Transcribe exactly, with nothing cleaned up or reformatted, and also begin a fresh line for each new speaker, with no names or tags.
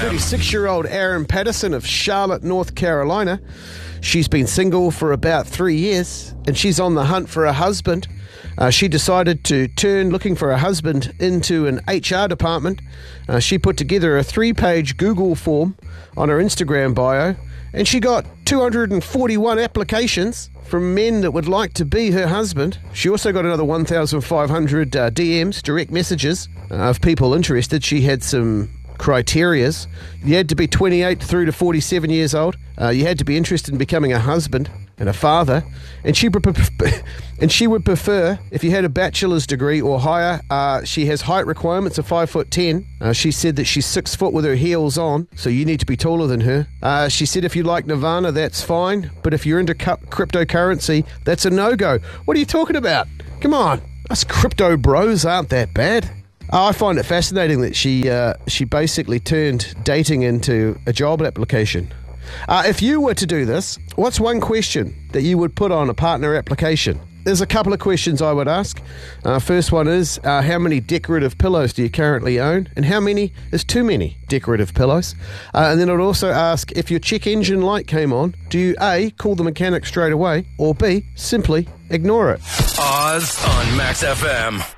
thirty-six-year-old Erin Patterson of Charlotte, North Carolina. She's been single for about three years, and she's on the hunt for a husband. Uh, she decided to turn looking for a husband into an H R department. Uh, she put together a three-page Google form on her Instagram bio, and she got two hundred forty-one applications from men that would like to be her husband. She also got another one thousand five hundred uh, D Ms, direct messages, uh, of people interested. She had some criterias. You had to be twenty-eight through to forty-seven years old. Uh, you had to be interested in becoming a husband and a father. And she and she would prefer if you had a bachelor's degree or higher. Uh, she has height requirements of five foot ten. Uh, she said that she's six foot with her heels on, so you need to be taller than her. Uh, she said if you like Nirvana, that's fine, but if you're into cu- cryptocurrency, that's a no-go. What are you talking about? Come on, us crypto bros aren't that bad. I find it fascinating that she uh, she basically turned dating into a job application. Uh, if you were to do this, what's one question that you would put on a partner application? There's a couple of questions I would ask. Uh, first one is, uh, how many decorative pillows do you currently own? And how many is too many decorative pillows? Uh, and then I'd also ask, if your check engine light came on, do you A, call the mechanic straight away, or B, simply ignore it?
Oz on Max F M.